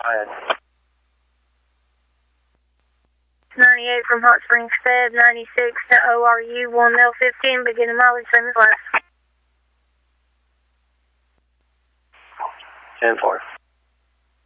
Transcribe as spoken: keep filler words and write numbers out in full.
ahead. ninety-eight from Hot Springs Fed, ninety-six to O R U, one mil fifteen, beginning mileage, same as last. ten four.